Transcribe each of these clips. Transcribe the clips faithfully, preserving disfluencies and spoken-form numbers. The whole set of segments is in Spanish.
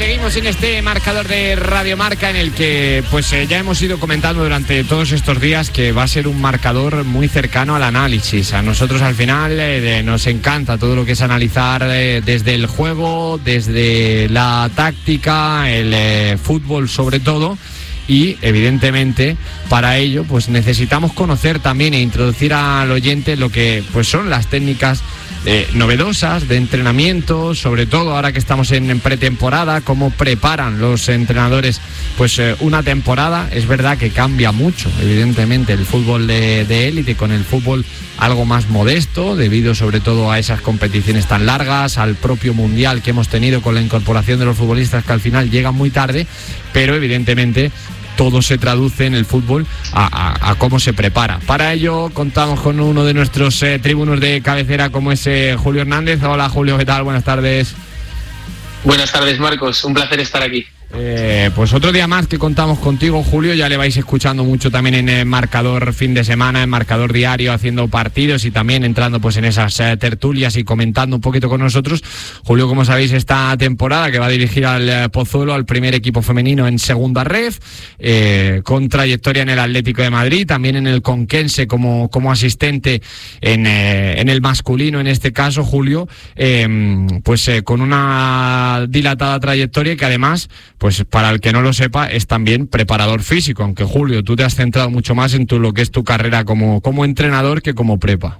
seguimos en este marcador de Radio Marca en el que pues eh, ya hemos ido comentando durante todos estos días que va a ser un marcador muy cercano al análisis. A nosotros al final eh, de, nos encanta todo lo que es analizar eh, desde el juego, desde la táctica, el eh, fútbol sobre todo. Y evidentemente para ello pues necesitamos conocer también e introducir al oyente lo que pues son las técnicas eh, novedosas de entrenamiento, sobre todo ahora que estamos en, en pretemporada, cómo preparan los entrenadores pues eh, una temporada. Es verdad que cambia mucho evidentemente el fútbol de, de élite con el fútbol algo más modesto, debido sobre todo a esas competiciones tan largas, al propio mundial que hemos tenido con la incorporación de los futbolistas que al final llegan muy tarde, pero evidentemente todo se traduce en el fútbol a, a, a cómo se prepara. Para ello contamos con uno de nuestros eh, tribunos de cabecera como es eh, Julio Hernández. Hola Julio, ¿qué tal? Buenas tardes. Buenas tardes, Marcos, un placer estar aquí. Eh, pues otro día más que contamos contigo, Julio. Ya le vais escuchando mucho también en el marcador fin de semana, en marcador diario, haciendo partidos y también entrando pues en esas eh, tertulias y comentando un poquito con nosotros. Julio, como sabéis, esta temporada que va a dirigir al eh, Pozuelo, al primer equipo femenino en segunda ref, eh, con trayectoria en el Atlético de Madrid, también en el Conquense como, como asistente en, eh, en el masculino, en este caso, Julio, eh, pues eh, con una dilatada trayectoria que además, pues para el que no lo sepa, es también preparador físico, aunque Julio, tú te has centrado mucho más en tu, lo que es tu carrera como, como entrenador que como prepa.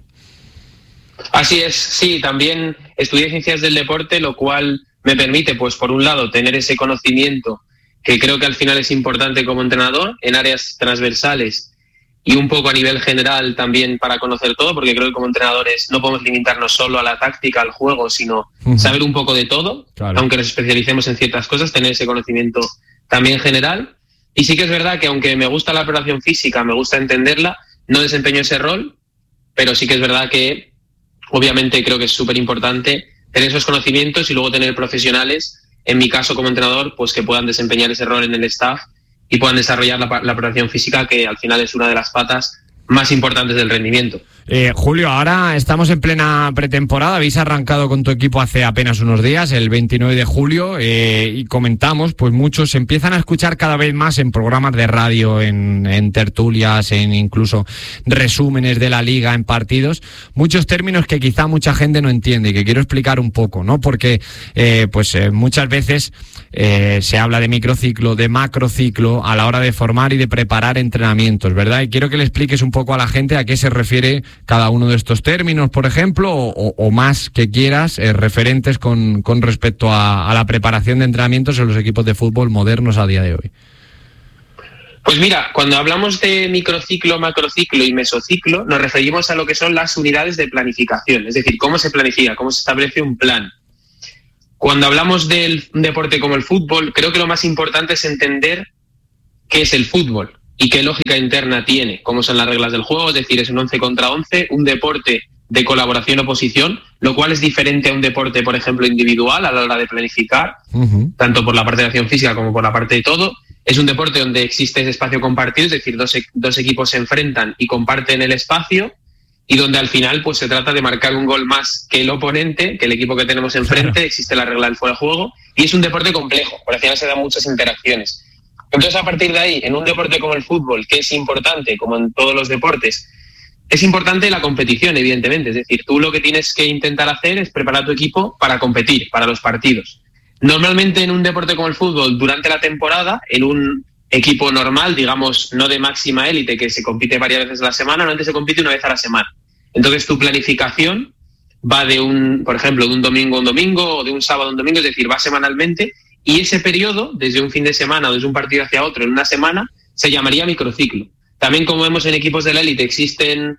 Así es, sí, también estudié Ciencias del Deporte, lo cual me permite, pues por un lado, tener ese conocimiento que creo que al final es importante como entrenador en áreas transversales y un poco a nivel general también para conocer todo, porque creo que como entrenadores no podemos limitarnos solo a la táctica, al juego, sino uh-huh. saber un poco de todo, claro. Aunque nos especialicemos en ciertas cosas, tener ese conocimiento también general. Y sí que es verdad que aunque me gusta la preparación física, me gusta entenderla, no desempeño ese rol, pero sí que es verdad que obviamente creo que es súper importante tener esos conocimientos y luego tener profesionales, en mi caso como entrenador, pues que puedan desempeñar ese rol en el staff y puedan desarrollar la, la preparación física, que al final es una de las patas más importantes del rendimiento. Eh, Julio, ahora estamos en plena pretemporada, habéis arrancado con tu equipo hace apenas unos días, el veintinueve de julio, eh, y comentamos, pues muchos se empiezan a escuchar cada vez más en programas de radio, en, en tertulias, en incluso resúmenes de la liga, en partidos, muchos términos que quizá mucha gente no entiende y que quiero explicar un poco, ¿no? Porque eh, pues eh, muchas veces eh, se habla de microciclo, de macrociclo a la hora de formar y de preparar entrenamientos, ¿verdad? Y quiero que le expliques un poco a la gente a qué se refiere cada uno de estos términos, por ejemplo, o, o más que quieras, eh, referentes con, con respecto a, a la preparación de entrenamientos en los equipos de fútbol modernos a día de hoy. Pues mira, cuando hablamos de microciclo, macrociclo y mesociclo, nos referimos a lo que son las unidades de planificación, es decir, cómo se planifica, cómo se establece un plan. Cuando hablamos del deporte como el fútbol, creo que lo más importante es entender qué es el fútbol y qué lógica interna tiene, cómo son las reglas del juego, es decir, es un once contra once, un deporte de colaboración-oposición, lo cual es diferente a un deporte, por ejemplo, individual a la hora de planificar, uh-huh. tanto por la parte de acción física como por la parte de todo. Es un deporte donde existe ese espacio compartido, es decir, dos, dos equipos se enfrentan y comparten el espacio, y donde al final pues se trata de marcar un gol más que el oponente, que el equipo que tenemos enfrente, claro. Existe la regla del fuera de juego, y es un deporte complejo, porque al final se dan muchas interacciones. Entonces, a partir de ahí, en un deporte como el fútbol, que es importante, como en todos los deportes, es importante la competición, evidentemente. Es decir, tú lo que tienes que intentar hacer es preparar tu equipo para competir, para los partidos. Normalmente en un deporte como el fútbol, durante la temporada, en un equipo normal, digamos, no de máxima élite, que se compite varias veces a la semana, normalmente se compite una vez a la semana. Entonces, tu planificación va de un, por ejemplo, de un domingo a un domingo o de un sábado a un domingo, es decir, va semanalmente. Y ese periodo, desde un fin de semana o desde un partido hacia otro en una semana, se llamaría microciclo. También, como vemos en equipos de la élite, existen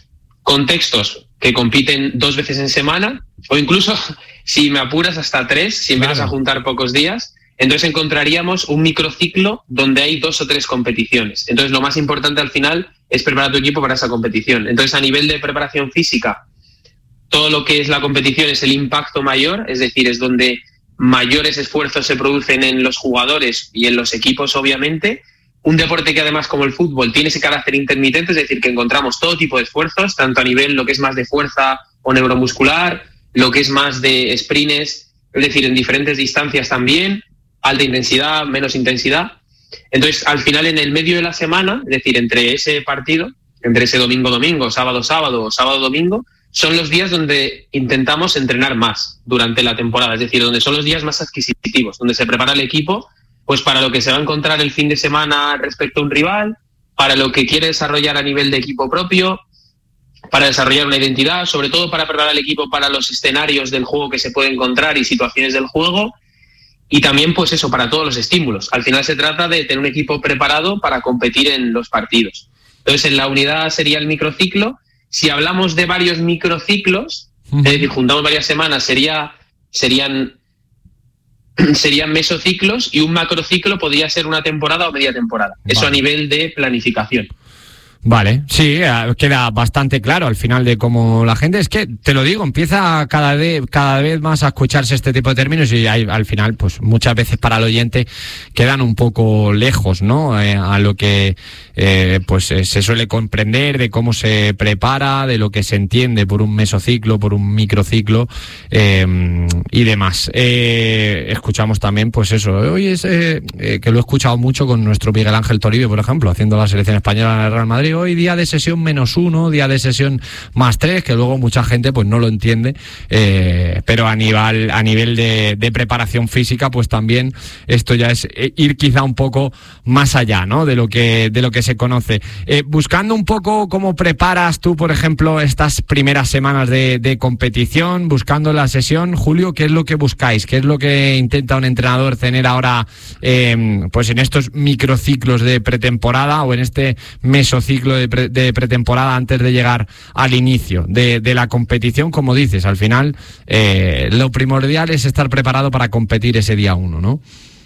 contextos que compiten dos veces en semana, o incluso, si me apuras, hasta tres, si empiezas a juntar pocos días. Entonces encontraríamos un microciclo donde hay dos o tres competiciones. Entonces lo más importante al final es preparar tu equipo para esa competición. Entonces, a nivel de preparación física, todo lo que es la competición es el impacto mayor, es decir, es donde mayores esfuerzos se producen en los jugadores y en los equipos, obviamente. Un deporte que además, como el fútbol, tiene ese carácter intermitente, es decir, que encontramos todo tipo de esfuerzos, tanto a nivel lo que es más de fuerza o neuromuscular, lo que es más de sprints, es decir, en diferentes distancias también, alta intensidad, menos intensidad. Entonces, al final, en el medio de la semana, es decir, entre ese partido, entre ese domingo-domingo, sábado-sábado o sábado-domingo, son los días donde intentamos entrenar más durante la temporada, es decir, donde son los días más adquisitivos, donde se prepara el equipo pues para lo que se va a encontrar el fin de semana respecto a un rival, para lo que quiere desarrollar a nivel de equipo propio, para desarrollar una identidad, sobre todo para preparar al equipo para los escenarios del juego que se puede encontrar y situaciones del juego, y también pues eso, para todos los estímulos. Al final se trata de tener un equipo preparado para competir en los partidos. Entonces, en la unidad sería el microciclo. Si hablamos de varios microciclos, uh-huh. es decir, juntamos varias semanas, sería, serían, serían mesociclos, y un macrociclo podría ser una temporada o media temporada. Vale. Eso a nivel de planificación. Vale, sí, queda bastante claro al final de cómo la gente, es que te lo digo, empieza cada vez, cada vez más a escucharse este tipo de términos y hay, al final, pues muchas veces para el oyente quedan un poco lejos, ¿no? Eh, a lo que eh, pues eh, se suele comprender de cómo se prepara, de lo que se entiende por un mesociclo, por un microciclo eh, y demás. Eh, escuchamos también, pues eso, hoy es eh, eh, que lo he escuchado mucho con nuestro Miguel Ángel Toribio, por ejemplo, haciendo la selección española en el Real Madrid. Hoy día de sesión menos uno, día de sesión más tres, que luego mucha gente pues no lo entiende, eh, pero a nivel, a nivel de, de preparación física, pues también esto ya es ir quizá un poco más allá, ¿no? De lo que, de lo que se conoce. Eh, buscando un poco cómo preparas tú, por ejemplo, estas primeras semanas de, de competición, buscando la sesión, Julio, ¿qué es lo que buscáis? ¿Qué es lo que intenta un entrenador tener ahora, eh, pues en estos microciclos de pretemporada o en este mesociclo de, pre, de pretemporada antes de llegar al inicio de, de la competición? Como dices, al final eh, lo primordial es estar preparado para competir ese día uno, ¿no?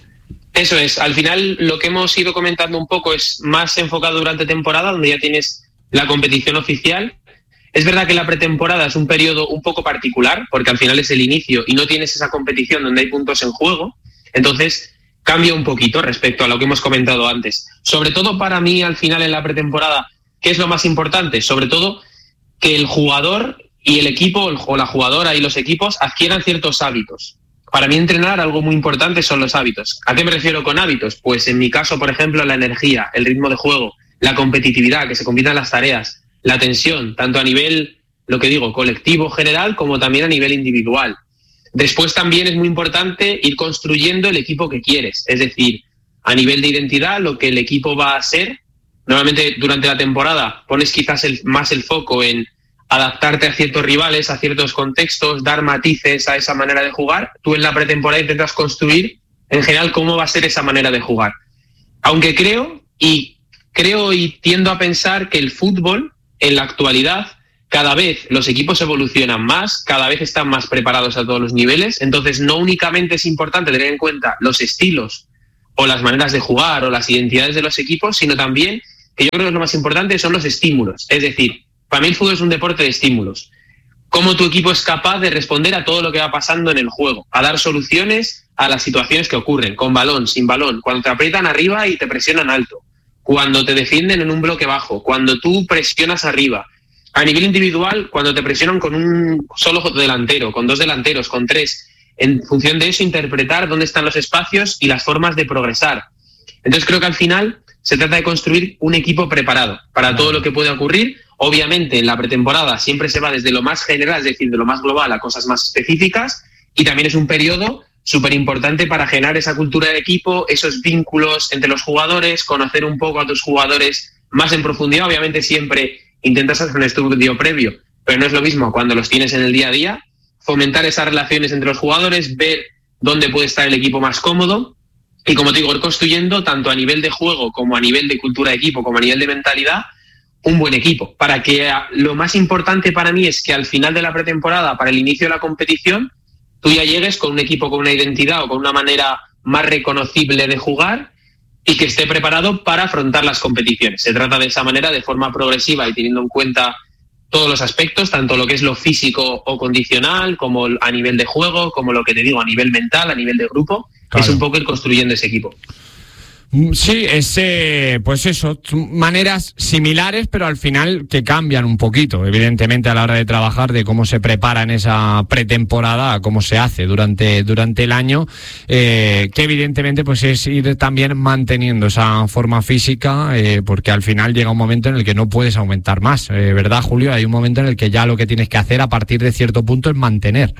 Eso es, al final lo que hemos ido comentando un poco es más enfocado durante temporada, donde ya tienes la competición oficial. Es verdad que la pretemporada es un periodo un poco particular, porque al final es el inicio y no tienes esa competición donde hay puntos en juego, entonces cambia un poquito respecto a lo que hemos comentado antes. Sobre todo para mí, al final en la pretemporada, ¿qué es lo más importante? Sobre todo que el jugador y el equipo, o la jugadora y los equipos, adquieran ciertos hábitos. Para mí entrenar, algo muy importante son los hábitos. ¿A qué me refiero con hábitos? Pues en mi caso, por ejemplo, la energía, el ritmo de juego, la competitividad, que se combinan las tareas, la tensión, tanto a nivel, lo que digo, colectivo general, como también a nivel individual. Después también es muy importante ir construyendo el equipo que quieres, es decir, a nivel de identidad, lo que el equipo va a ser. Normalmente durante la temporada pones quizás el, más el foco en adaptarte a ciertos rivales, a ciertos contextos, dar matices a esa manera de jugar. Tú en la pretemporada intentas construir, en general, cómo va a ser esa manera de jugar. Aunque creo, y creo y tiendo a pensar que el fútbol, en la actualidad, cada vez los equipos evolucionan más, cada vez están más preparados a todos los niveles, entonces no únicamente es importante tener en cuenta los estilos o las maneras de jugar o las identidades de los equipos, sino también, que yo creo que es lo más importante, son los estímulos. Es decir, para mí el fútbol es un deporte de estímulos. Cómo tu equipo es capaz de responder a todo lo que va pasando en el juego, a dar soluciones a las situaciones que ocurren, con balón, sin balón, cuando te aprietan arriba y te presionan alto, cuando te defienden en un bloque bajo, cuando tú presionas arriba. A nivel individual, cuando te presionan con un solo delantero, con dos delanteros, con tres, en función de eso interpretar dónde están los espacios y las formas de progresar. Entonces creo que al final se trata de construir un equipo preparado para todo lo que puede ocurrir. Obviamente en la pretemporada siempre se va desde lo más general, es decir, de lo más global a cosas más específicas, y también es un periodo súper importante para generar esa cultura de equipo, esos vínculos entre los jugadores, conocer un poco a tus jugadores más en profundidad. Obviamente siempre intentas hacer un estudio previo, pero no es lo mismo cuando los tienes en el día a día. Fomentar esas relaciones entre los jugadores, ver dónde puede estar el equipo más cómodo y, como te digo, ir construyendo tanto a nivel de juego como a nivel de cultura de equipo, como a nivel de mentalidad, un buen equipo. Para que lo más importante para mí es que al final de la pretemporada, para el inicio de la competición, tú ya llegues con un equipo con una identidad o con una manera más reconocible de jugar y que esté preparado para afrontar las competiciones. Se trata de esa manera, de forma progresiva y teniendo en cuenta todos los aspectos, tanto lo que es lo físico o condicional, como a nivel de juego, como lo que te digo, a nivel mental, a nivel de grupo. Claro. Es un poco ir construyendo ese equipo. Sí, es, eh, pues eso, maneras similares, pero al final que cambian un poquito, evidentemente, a la hora de trabajar, de cómo se prepara en esa pretemporada, a cómo se hace durante, durante el año, eh, que evidentemente pues es ir también manteniendo esa forma física, eh, porque al final llega un momento en el que no puedes aumentar más, eh, ¿verdad, Julio? Hay un momento en el que ya lo que tienes que hacer a partir de cierto punto es mantener.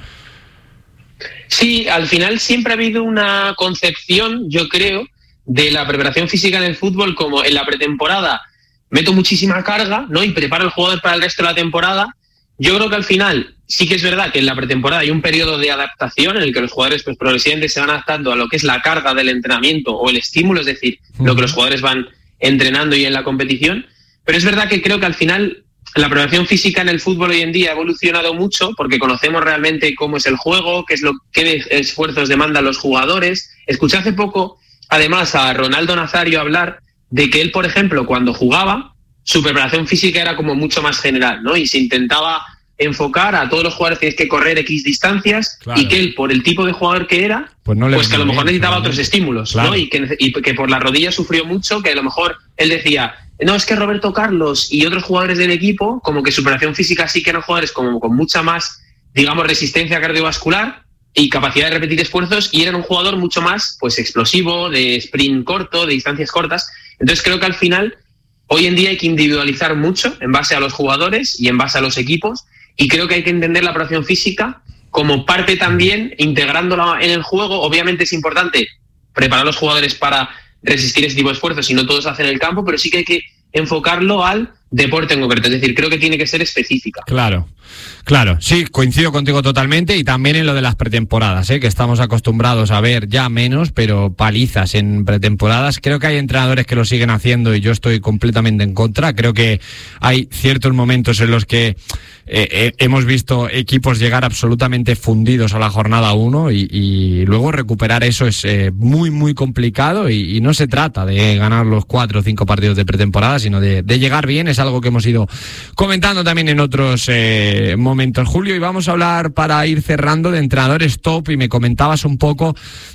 Sí, al final siempre ha habido una concepción, yo creo, de la preparación física en el fútbol como en la pretemporada meto muchísima carga, ¿no? Y preparo al jugador para el resto de la temporada. Yo creo que al final sí que es verdad que en la pretemporada hay un periodo de adaptación en el que los jugadores pues progresivamente se van adaptando a lo que es la carga del entrenamiento o el estímulo, es decir, uh-huh. lo que los jugadores van entrenando y en la competición. Pero es verdad que creo que al final la preparación física en el fútbol hoy en día ha evolucionado mucho porque conocemos realmente cómo es el juego, qué es lo qué esfuerzos demandan los jugadores. Escuché hace poco además a Ronaldo Nazario hablar de que él, por ejemplo, cuando jugaba, su preparación física era como mucho más general, ¿no? Y se intentaba enfocar a todos los jugadores que tienes que correr X distancias, claro. y que él, por el tipo de jugador que era, pues, no pues que a lo mejor bien, necesitaba otros estímulos, claro. ¿no? Y que, y que por la rodilla sufrió mucho, que a lo mejor él decía, no, es que Roberto Carlos y otros jugadores del equipo, como que su preparación física sí que eran jugadores como con mucha más, digamos, resistencia cardiovascular y capacidad de repetir esfuerzos, y eran un jugador mucho más pues explosivo, de sprint corto, de distancias cortas. Entonces creo que al final, hoy en día hay que individualizar mucho en base a los jugadores y en base a los equipos, y creo que hay que entender la preparación física como parte también, integrándola en el juego. Obviamente es importante preparar a los jugadores para resistir ese tipo de esfuerzos y no todos hacen el campo, pero sí que hay que enfocarlo al deporte en concreto, es decir, creo que tiene que ser específica. Claro, claro, sí, coincido contigo totalmente, y también en lo de las pretemporadas, ¿eh? que estamos acostumbrados a ver ya menos, pero palizas en pretemporadas. Creo que hay entrenadores que lo siguen haciendo y yo estoy completamente en contra. Creo que hay ciertos momentos en los que eh, eh, hemos visto equipos llegar absolutamente fundidos a la jornada uno y, y luego recuperar eso es eh, muy, muy complicado, y, y no se trata de ganar los cuatro o cinco partidos de pretemporada, sino de, de llegar bien. Es algo que hemos ido comentando también en otros eh, momentos, Julio, y vamos a hablar, para ir cerrando, de entrenadores top, y me comentabas un poco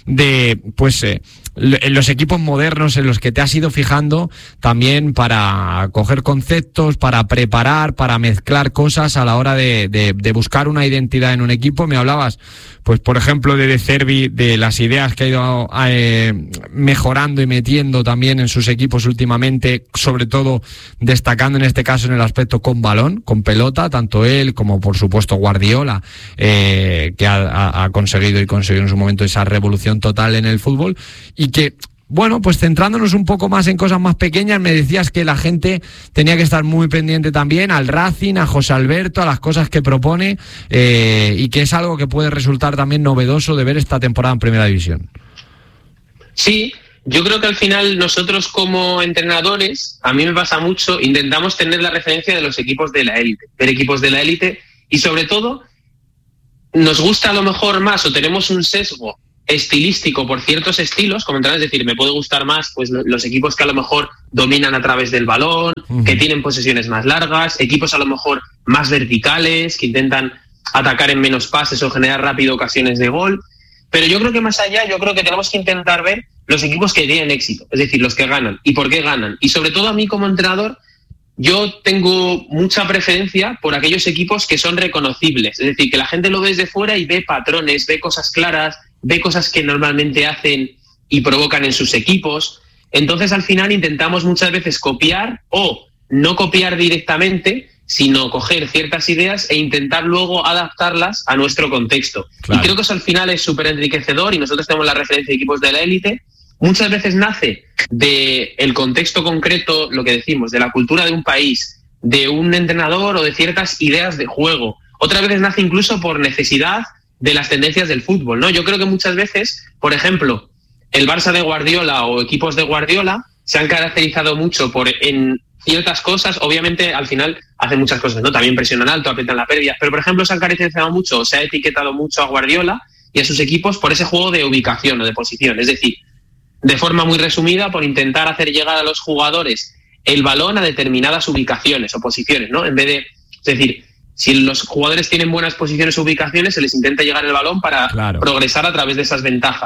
de pues eh, en los equipos modernos en los que te has ido fijando también para coger conceptos, para preparar, para mezclar cosas a la hora de, de, de buscar una identidad en un equipo. Me hablabas, pues por ejemplo, de De Zerbi, de las ideas que ha ido eh, mejorando y metiendo también en sus equipos últimamente, sobre todo destacando en este caso en el aspecto con balón, con pelota, tanto él como por supuesto Guardiola, eh, que ha, ha conseguido y consiguió en su momento esa revolución total en el fútbol. Y que, bueno, pues centrándonos un poco más en cosas más pequeñas, me decías que la gente tenía que estar muy pendiente también al Racing, a José Alberto, a las cosas que propone, eh, y que es algo que puede resultar también novedoso de ver esta temporada en Primera División. Sí, yo creo que al final nosotros como entrenadores, a mí me pasa mucho, intentamos tener la referencia de los equipos de la élite, ver equipos de la élite, y sobre todo nos gusta a lo mejor más, o tenemos un sesgo estilístico por ciertos estilos, como entrenador, es decir, me puede gustar más pues los equipos que a lo mejor dominan a través del balón, uh-huh. que tienen posesiones más largas, equipos a lo mejor más verticales, que intentan atacar en menos pases o generar rápido ocasiones de gol. Pero yo creo que más allá, yo creo que tenemos que intentar ver los equipos que tienen éxito, es decir, los que ganan y por qué ganan. Y sobre todo a mí como entrenador, yo tengo mucha preferencia por aquellos equipos que son reconocibles, es decir, que la gente lo ve desde fuera y ve patrones, ve cosas claras, ve cosas que normalmente hacen y provocan en sus equipos. Entonces, al final intentamos muchas veces copiar o no copiar directamente, sino coger ciertas ideas e intentar luego adaptarlas a nuestro contexto. Claro. Y creo que eso al final es súper enriquecedor, y nosotros tenemos la referencia de equipos de la élite. Muchas veces nace del contexto concreto, lo que decimos, de la cultura de un país, de un entrenador o de ciertas ideas de juego. Otras veces nace incluso por necesidad de las tendencias del fútbol, ¿no? Yo creo que muchas veces, por ejemplo, el Barça de Guardiola o equipos de Guardiola se han caracterizado mucho por en ciertas cosas. Obviamente al final hacen muchas cosas, ¿no? También presionan alto, aprietan la pérdida, pero por ejemplo se han caracterizado mucho, se ha etiquetado mucho a Guardiola y a sus equipos por ese juego de ubicación o de posición, es decir, de forma muy resumida, por intentar hacer llegar a los jugadores el balón a determinadas ubicaciones o posiciones, ¿no? En vez de, es decir, si los jugadores tienen buenas posiciones o ubicaciones, se les intenta llegar el balón para claro. progresar a través de esas ventajas.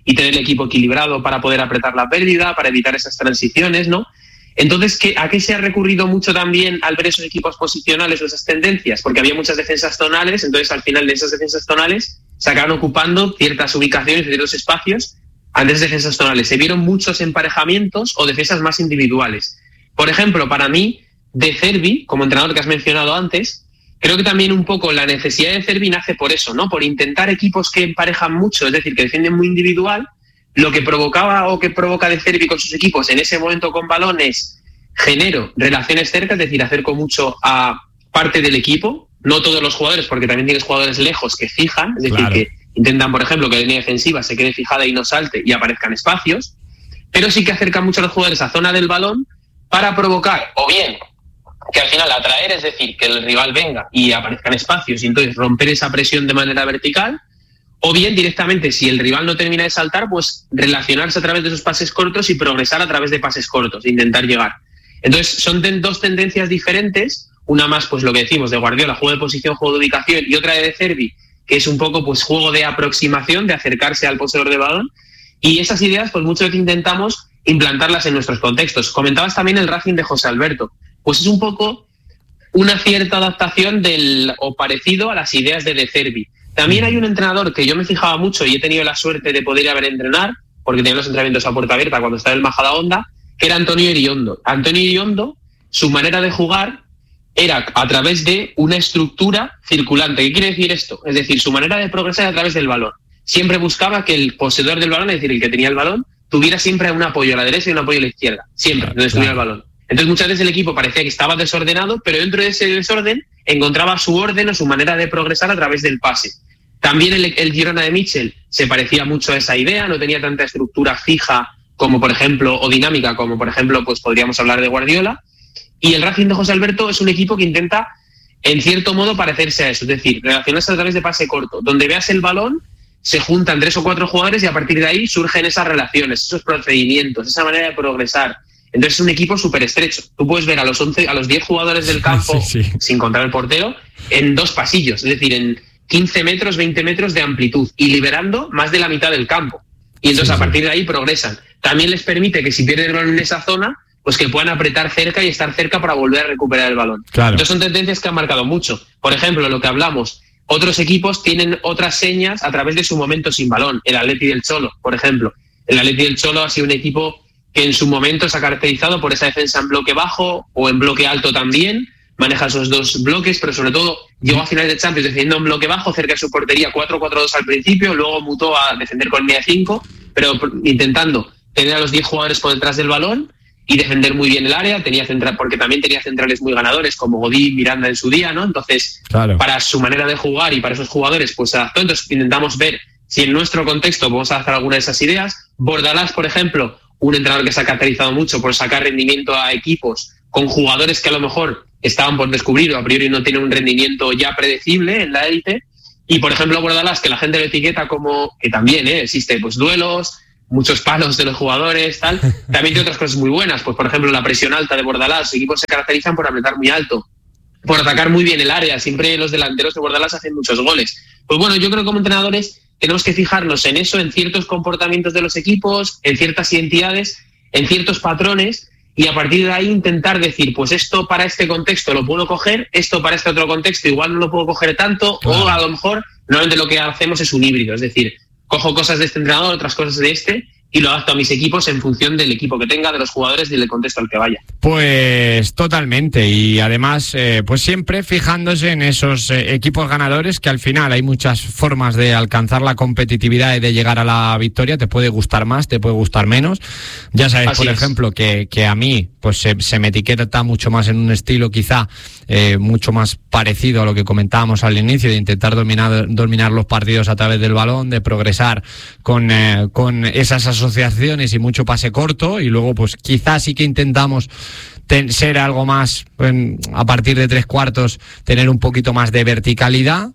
y tener el equipo equilibrado para poder apretar la pérdida, para evitar esas transiciones, ¿no? Entonces, ¿qué, ¿a qué se ha recurrido mucho también al ver esos equipos posicionales o esas tendencias? Porque había muchas defensas zonales, entonces al final de esas defensas zonales se acaban ocupando ciertas ubicaciones, ciertos espacios antes de defensas zonales. Se vieron muchos emparejamientos o defensas más individuales. Por ejemplo, para mí, De Zerbi, como entrenador que has mencionado antes, creo que también un poco la necesidad de Zerbi nace por eso, ¿no? Por intentar equipos que emparejan mucho, es decir, que defienden muy individual. Lo que provocaba o que provoca De Zerbi con sus equipos en ese momento con balones, genero relaciones cercas, es decir, acerco mucho a parte del equipo, no todos los jugadores, porque también tienes jugadores lejos que fijan, es decir, claro, que intentan, por ejemplo, que la línea defensiva se quede fijada y no salte y aparezcan espacios, pero sí que acercan mucho a los jugadores a zona del balón para provocar, o bien que al final atraer, es decir, que el rival venga y aparezcan espacios y entonces romper esa presión de manera vertical, o bien directamente, si el rival no termina de saltar, pues relacionarse a través de esos pases cortos y progresar a través de pases cortos, e intentar llegar. Entonces son ten- dos tendencias diferentes, una más, pues lo que decimos, de Guardiola, juego de posición, juego de ubicación, y otra de De Zerbi, que es un poco pues juego de aproximación, de acercarse al poseedor de balón, y esas ideas pues muchas veces intentamos implantarlas en nuestros contextos. Comentabas también el Racing de José Alberto, pues es un poco una cierta adaptación del o parecido a las ideas de De Zerbi. También hay un entrenador que yo me fijaba mucho y he tenido la suerte de poder ir a ver entrenar, porque tenía los entrenamientos a puerta abierta cuando estaba en el Majadahonda, que era Antonio Iriondo. Antonio Iriondo, su manera de jugar era a través de una estructura circulante. ¿Qué quiere decir esto? Es decir, su manera de progresar a través del balón. Siempre buscaba que el poseedor del balón, es decir, el que tenía el balón, tuviera siempre un apoyo a la derecha y un apoyo a la izquierda. Siempre, donde estuviera el balón. Entonces muchas veces el equipo parecía que estaba desordenado, pero dentro de ese desorden encontraba su orden o su manera de progresar a través del pase. También el, el Girona de Mitchell se parecía mucho a esa idea, no tenía tanta estructura fija como por ejemplo, o dinámica como por ejemplo, pues podríamos hablar de Guardiola. Y el Racing de José Alberto es un equipo que intenta, en cierto modo, parecerse a eso, es decir, relacionarse a través de pase corto. Donde veas el balón, se juntan tres o cuatro jugadores y a partir de ahí surgen esas relaciones, esos procedimientos, esa manera de progresar. Entonces es un equipo súper estrecho. Tú puedes ver a los once, a los diez jugadores del campo, sí, sí. sin contar el portero, en dos pasillos, es decir, en quince metros, veinte metros de amplitud y liberando más de la mitad del campo. Y entonces sí, a partir de ahí progresan. También les permite que si pierden el balón en esa zona, pues que puedan apretar cerca y estar cerca para volver a recuperar el balón. Claro. Entonces son tendencias que han marcado mucho. Por ejemplo, lo que hablamos, otros equipos tienen otras señas a través de su momento sin balón. El Atleti del Cholo, por ejemplo. El Atleti del Cholo ha sido un equipo que en su momento se ha caracterizado por esa defensa en bloque bajo o en bloque alto también. Maneja esos dos bloques, pero sobre todo llegó a finales de Champions defendiendo en bloque bajo cerca de su portería, cuatro cuatro dos al principio, luego mutó a defender con línea de cinco, pero intentando tener a los diez jugadores por detrás del balón y defender muy bien el área, tenía central, porque también tenía centrales muy ganadores como Godín, Miranda en su día, ¿no? Entonces, claro, para su manera de jugar y para esos jugadores, pues se adaptó. Entonces intentamos ver si en nuestro contexto podemos adaptar alguna de esas ideas. Bordalás, por ejemplo, un entrenador que se ha caracterizado mucho por sacar rendimiento a equipos con jugadores que a lo mejor estaban por descubrir o a priori no tienen un rendimiento ya predecible en la élite. Y, por ejemplo, Bordalás, que la gente lo etiqueta como, que también ¿eh? existe, pues duelos, muchos palos de los jugadores, tal. También tiene otras cosas muy buenas, pues por ejemplo la presión alta de Bordalás. Los equipos se caracterizan por apretar muy alto, por atacar muy bien el área. Siempre los delanteros de Bordalás hacen muchos goles. Pues bueno, yo creo que como entrenadores tenemos que fijarnos en eso, en ciertos comportamientos de los equipos, en ciertas identidades, en ciertos patrones, y a partir de ahí intentar decir, pues esto para este contexto lo puedo coger, esto para este otro contexto igual no lo puedo coger tanto, claro. O a lo mejor normalmente lo que hacemos es un híbrido, es decir, cojo cosas de este entrenador, otras cosas de este, y lo adapto a mis equipos en función del equipo que tenga, de los jugadores y del contexto al que vaya. Pues totalmente, y además eh, pues siempre fijándose en esos eh, equipos ganadores, que al final hay muchas formas de alcanzar la competitividad y de llegar a la victoria. Te puede gustar más, te puede gustar menos. Ya sabes, Así por es. ejemplo, que, que a mí pues se, se me etiqueta mucho más en un estilo quizá eh, mucho más parecido a lo que comentábamos al inicio, de intentar dominar, dominar los partidos a través del balón, de progresar con, eh, con esas asociaciones y mucho pase corto, y luego pues quizás sí que intentamos ten, ser algo más en, a partir de tres cuartos, tener un poquito más de verticalidad,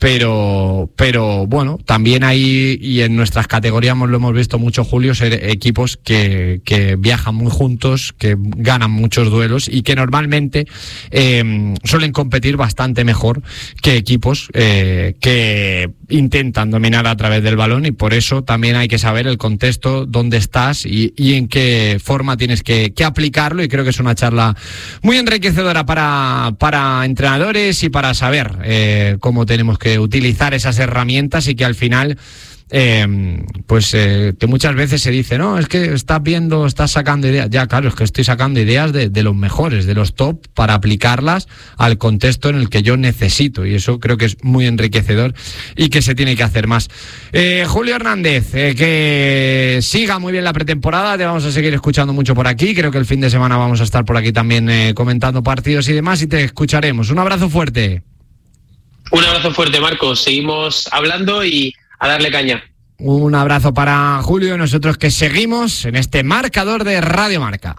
pero pero bueno, también hay, y en nuestras categorías lo hemos visto mucho, Julio, ser equipos que, que viajan muy juntos, que ganan muchos duelos y que normalmente eh, suelen competir bastante mejor que equipos eh, que intentan dominar a través del balón, y por eso también hay que saber el contexto, dónde estás y, y en qué forma tienes que, que aplicarlo, y creo que es una charla muy enriquecedora para, para entrenadores y para saber eh, cómo tenemos que utilizar esas herramientas, y que al final Eh, pues eh, que muchas veces se dice, no, es que estás viendo, estás sacando ideas. Ya, claro, es que estoy sacando ideas de, de los mejores, de los top, para aplicarlas al contexto en el que yo necesito, y eso creo que es muy enriquecedor y que se tiene que hacer más. eh, Julio Hernández, eh, que siga muy bien la pretemporada, te vamos a seguir escuchando mucho por aquí, creo que el fin de semana vamos a estar por aquí también eh, comentando partidos y demás, y te escucharemos. Un abrazo fuerte. Un abrazo fuerte, Marcos, seguimos hablando y a darle caña. Un abrazo para Julio, nosotros que seguimos en este marcador de Radio Marca.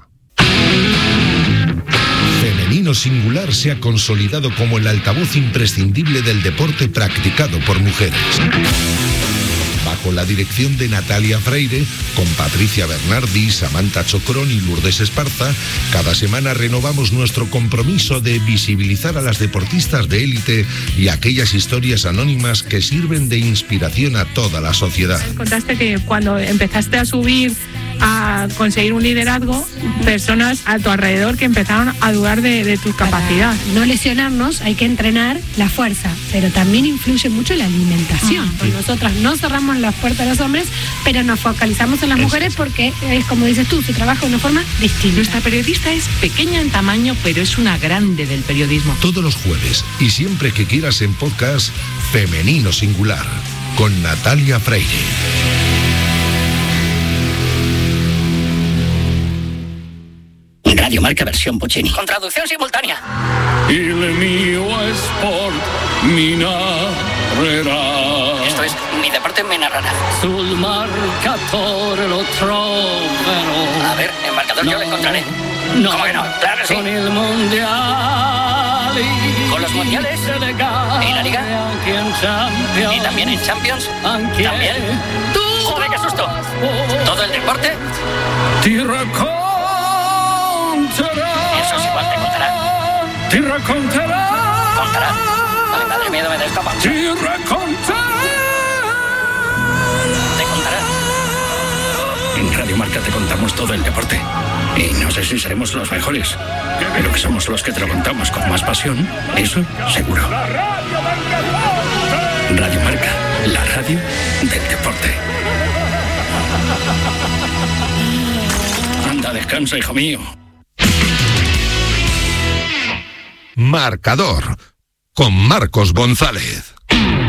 Femenino Singular se ha consolidado como el altavoz imprescindible del deporte practicado por mujeres. Bajo la dirección de Natalia Freire, con Patricia Bernardi, Samantha Chocrón y Lourdes Esparza, cada semana renovamos nuestro compromiso de visibilizar a las deportistas de élite y aquellas historias anónimas que sirven de inspiración a toda la sociedad. Contaste que cuando empezaste a subir, a conseguir un liderazgo, personas a tu alrededor que empezaron a dudar de, de tu capacidad. Para no lesionarnos hay que entrenar la fuerza, pero también influye mucho la alimentación. Uh-huh. Pues nosotras no cerramos las puertas a los hombres, pero nos focalizamos en las mujeres porque es como dices tú, se trabaja de una forma distinta. Nuestra periodista es pequeña en tamaño, pero es una grande del periodismo. Todos los jueves y siempre que quieras en podcast, Femenino Singular, con Natalia Freire. Radio Marca versión Puccini. Con traducción simultánea. Il mio sport mi narrerà. Esto es Mi deporte me narrará. Sul marcatore lo troverò. A ver, el marcador no, yo lo encontraré. No, ¿cómo que no? Claro que sí. Con el mundial. Con los mundiales. ¿Y la liga? ¿Y también en Champions? ¿También? ¡Joder, qué susto! ¿Todo el deporte? Ti racconterò. Eso es igual, te contará. Te racconterà. Contará. Vale, madre mía, me da esta pancha. Te racconterà. Te contará. En Radio Marca te contamos todo el deporte. Y no sé si seremos los mejores, pero que somos los que te lo contamos con más pasión, eso seguro. Radio Marca, la radio del deporte. Anda, descansa, hijo mío. Marcador, con Marcos González.